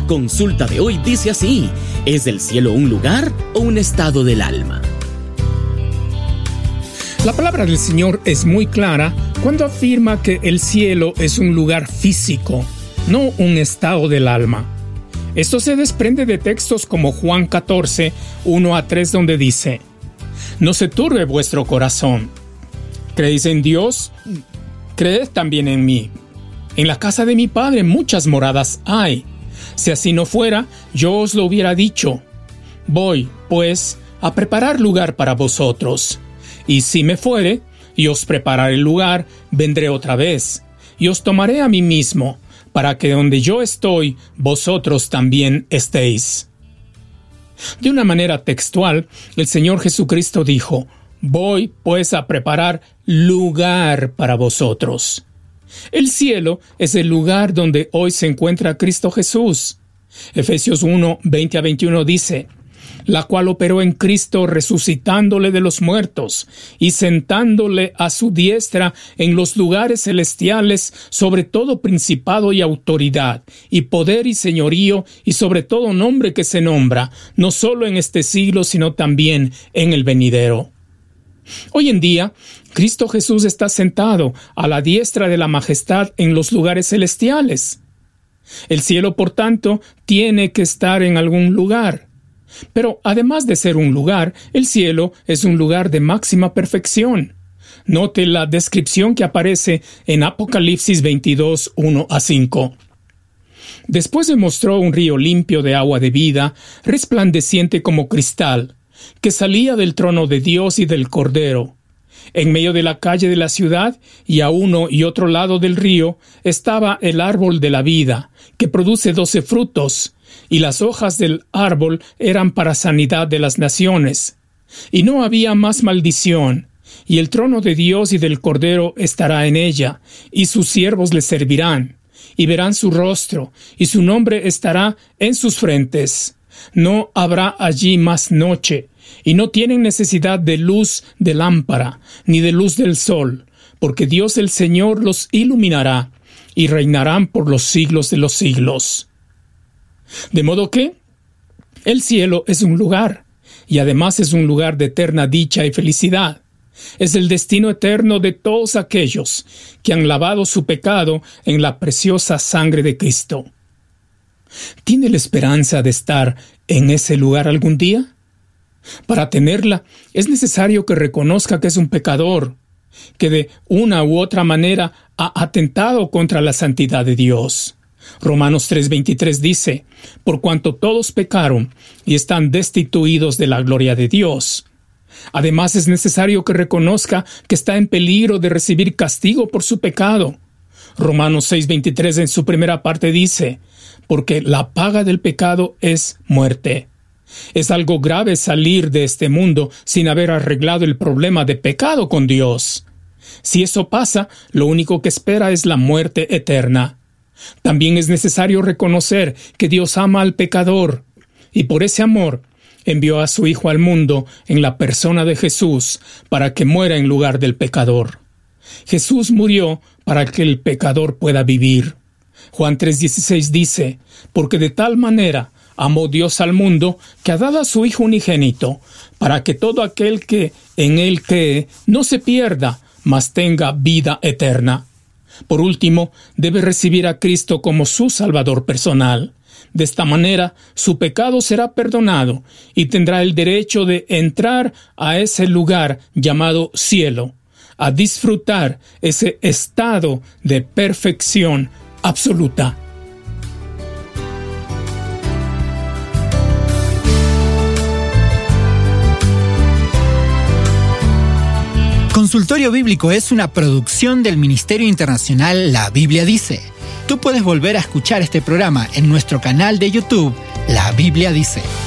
consulta de hoy dice así: ¿es el cielo un lugar o un estado del alma? La palabra del Señor es muy clara cuando afirma que el cielo es un lugar físico, no un estado del alma. Esto se desprende de textos como Juan 14, 1-3, donde dice: no se turbe vuestro corazón. ¿Creéis en Dios? Creed también en mí. En la casa de mi Padre muchas moradas hay. Si así no fuera, yo os lo hubiera dicho. Voy, pues, a preparar lugar para vosotros. Y si me fuere, y os prepararé el lugar, vendré otra vez, y os tomaré a mí mismo, para que donde yo estoy, vosotros también estéis. De una manera textual, el Señor Jesucristo dijo: voy, pues, a preparar lugar para vosotros. El cielo es el lugar donde hoy se encuentra Cristo Jesús. Efesios 1, 20-21 dice: la cual operó en Cristo resucitándole de los muertos y sentándole a su diestra en los lugares celestiales sobre todo principado y autoridad, y poder y señorío, y sobre todo nombre que se nombra, no solo en este siglo, sino también en el venidero. Hoy en día, Cristo Jesús está sentado a la diestra de la majestad en los lugares celestiales. El cielo, por tanto, tiene que estar en algún lugar. Pero además de ser un lugar, el cielo es un lugar de máxima perfección. Note la descripción que aparece en Apocalipsis 22, 1-5. Después me mostró un río limpio de agua de vida, resplandeciente como cristal, que salía del trono de Dios y del Cordero. En medio de la calle de la ciudad, y a uno y otro lado del río, estaba el árbol de la vida, que produce 12 frutos, y las hojas del árbol eran para sanidad de las naciones. Y no había más maldición, y el trono de Dios y del Cordero estará en ella, y sus siervos le servirán, y verán su rostro, y su nombre estará en sus frentes. No habrá allí más noche, y no tienen necesidad de luz de lámpara, ni de luz del sol, porque Dios el Señor los iluminará, y reinarán por los siglos de los siglos. De modo que el cielo es un lugar, y además es un lugar de eterna dicha y felicidad. Es el destino eterno de todos aquellos que han lavado su pecado en la preciosa sangre de Cristo. ¿Tiene la esperanza de estar en ese lugar algún día? Para tenerla, es necesario que reconozca que es un pecador, que de una u otra manera ha atentado contra la santidad de Dios. Romanos 3:23 dice: por cuanto todos pecaron y están destituidos de la gloria de Dios. Además, es necesario que reconozca que está en peligro de recibir castigo por su pecado. Romanos 6:23 en su primera parte dice: porque la paga del pecado es muerte. Es algo grave salir de este mundo sin haber arreglado el problema de pecado con Dios. Si eso pasa, lo único que espera es la muerte eterna. También es necesario reconocer que Dios ama al pecador, y por ese amor envió a su Hijo al mundo en la persona de Jesús para que muera en lugar del pecador. Jesús murió para que el pecador pueda vivir. Juan 3:16 dice: porque de tal manera amó Dios al mundo, que ha dado a su Hijo unigénito, para que todo aquel que en él cree no se pierda, mas tenga vida eterna. Por último, debe recibir a Cristo como su Salvador personal. De esta manera, su pecado será perdonado y tendrá el derecho de entrar a ese lugar llamado cielo, a disfrutar ese estado de perfección absoluta. Consultorio Bíblico es una producción del Ministerio Internacional La Biblia Dice. Tú puedes volver a escuchar este programa en nuestro canal de YouTube, La Biblia Dice.